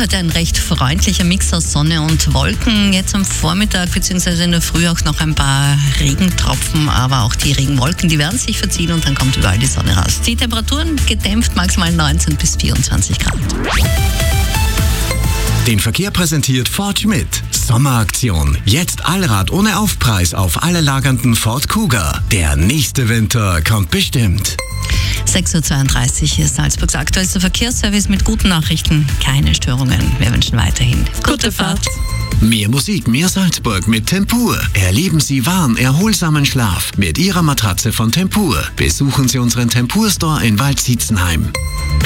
heute ein recht freundlicher Mix aus Sonne und Wolken. Jetzt am Vormittag bzw. in der Früh auch noch ein paar Regentropfen, aber auch die Regenwolken, die werden sich verziehen und dann kommt überall die Sonne raus. Die Temperaturen gedämpft maximal 19 bis 24 Grad. Den Verkehr präsentiert Ford Schmidt. Sommeraktion. Jetzt Allrad ohne Aufpreis auf alle lagernden Ford Kuga. Der nächste Winter kommt bestimmt. 6.32 Uhr hier ist Salzburgs aktuellster Verkehrsservice mit guten Nachrichten. Keine Störungen. Wir wünschen weiterhin gute Fahrt. Mehr Musik, mehr Salzburg mit Tempur. Erleben Sie warm, erholsamen Schlaf mit Ihrer Matratze von Tempur. Besuchen Sie unseren Tempur-Store in Waldsietzenheim.